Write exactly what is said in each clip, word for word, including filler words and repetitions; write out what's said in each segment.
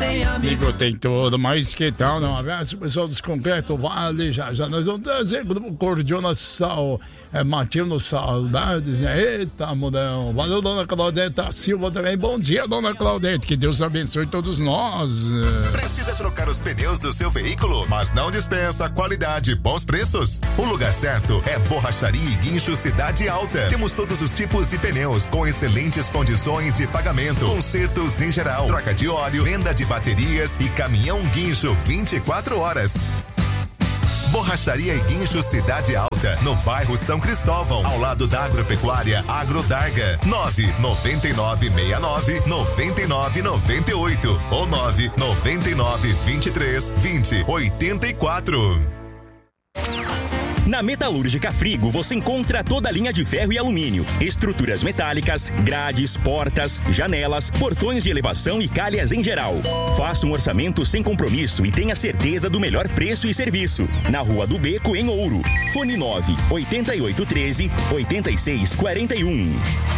tem amigo. Amigo tem tudo, mas que tal? Não, abraço pessoal dos Concreto Vale, já já nós vamos trazer Grupo Cordiona Sal, é, matando saudades, né? Eita, mudão. Valeu, dona Claudete Silva também. Bom dia, dona Claudete, que Deus abençoe todos nós. Precisa trocar os pneus do seu veículo, mas não dispensa qualidade e bons preços? O lugar certo é Borracharia e Guincho Cidade Alta. Temos todos os tipos de pneus, com excelentes condições de pagamento, consertos em geral, troca de óleo, venda de baterias e caminhão guincho vinte e quatro horas. Borracharia e Guincho Cidade Alta, no bairro São Cristóvão, ao lado da Agropecuária Agrodarga. nove nove nove seis nove nove nove nove oito ou nove nove nove vinte e três vinte oitenta e quatro. Na Metalúrgica Frigo você encontra toda a linha de ferro e alumínio, estruturas metálicas, grades, portas, janelas, portões de elevação e calhas em geral. Faça um orçamento sem compromisso e tenha certeza do melhor preço e serviço. Na Rua do Beco, em Ouro. Fone nove oito oito um três oito seis quatro um.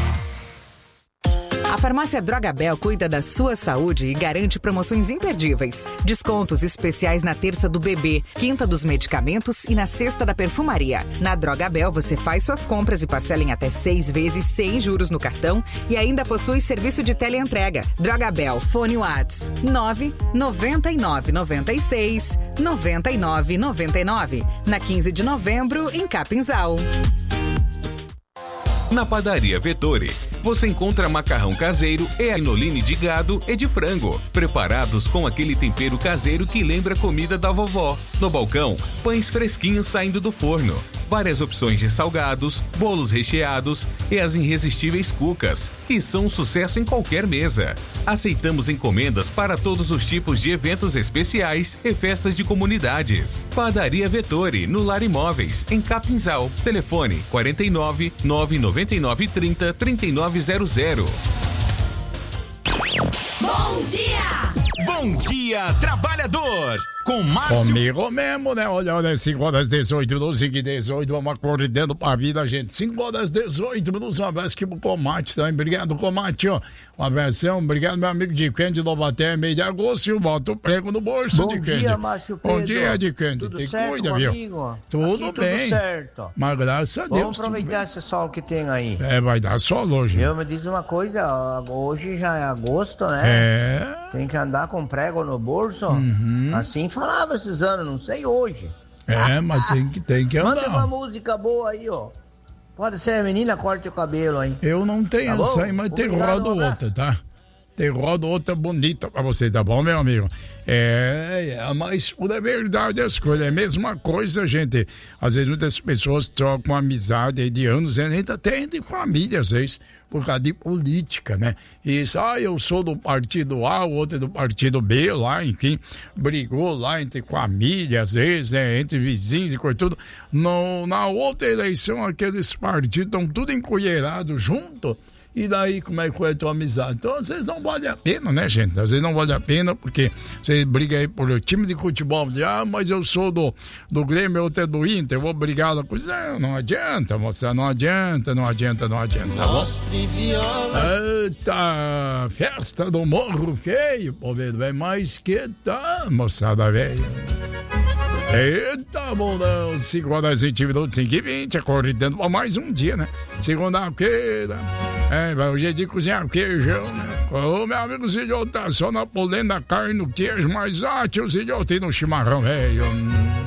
A Farmácia Drogabel cuida da sua saúde e garante promoções imperdíveis. Descontos especiais na terça do bebê, quinta dos medicamentos e na sexta da perfumaria. Na Drogabel você faz suas compras e parcela em até seis vezes sem juros no cartão e ainda possui serviço de teleentrega. Drogabel, fone Whats nove nove nove nove seis nove nove nove nove. Na quinze de novembro, em Capinzal. Na Padaria Vettori, você encontra macarrão caseiro e anoline de gado e de frango, preparados com aquele tempero caseiro que lembra a comida da vovó. No balcão, pães fresquinhos saindo do forno, várias opções de salgados, bolos recheados e as irresistíveis cucas, que são um sucesso em qualquer mesa. Aceitamos encomendas para todos os tipos de eventos especiais e festas de comunidades. Padaria Vettori, no Lar Imóveis, em Capinzal. Telefone quarenta e nove, nove nove nove, trinta, trinta e nove zero zero. Bom dia! Bom dia, trabalhador! Com Márcio... Comigo mesmo, né? Olha, olha, cinco horas dezoito, doze e dezoito, vamos acordando pra vida, gente. cinco horas dezoito, minutos, um abraço aqui pro Comate também. Obrigado, Comate, ó. Um abração, obrigado, meu amigo de Quente, Novaté, meio de agosto, e volta o prego no bolso. Bom de Quente. dia, Márcio Pedro. Bom dia, de Quente. Tudo Tem certo, cuida, viu? amigo? Tudo Aqui bem. Tudo certo. Mas graças a Deus. Vamos aproveitar esse sol que tem aí. É, vai dar sol hoje. Eu me diz uma coisa, hoje já é agosto, né? É. Tem que andar com prego no bolso. Uhum. Assim falava esses anos, não sei hoje. É, mas tem que, tem que andar. Manda uma música boa aí, ó. Pode ser a menina, corte o cabelo aí. Eu não tenho Tá essa aí, mas tem roda outra, tá? Tem roda outra bonita pra você, tá bom, meu amigo? É, é mas tudo é verdade as coisas. É a mesma coisa, gente. Às vezes muitas pessoas trocam amizade aí de anos, até entre família, às vezes, por causa de política, né? Isso, ah, eu sou do partido A, o outro é do partido B, lá, enfim, brigou lá entre família, às vezes, né? Entre vizinhos e coisa tudo. No, na outra eleição, aqueles partidos estão tudo encolherados junto. E daí, como é que foi a tua amizade? Então, às vezes não vale a pena, né, gente? Às vezes não vale a pena, porque você briga aí por time de futebol, diz, ah, mas eu sou do, do Grêmio, outro é do Inter, eu vou brigar lá com isso. Não, não adianta, moça, não adianta, não adianta, não adianta, tá bom? Eita, festa do Morro Feio, pô, velho, mas que tá, moçada velha. Eita, bundão, cinco horas e vinte minutos, cinco e vinte, acordando para mais um dia, né? Segunda-feira, é, hoje é de cozinhar queijão, né? Ô, meu amigo Zilhão tá só na polenta, carne, no queijo, mas ah, tio Zilhão tem no chimarrão, velho.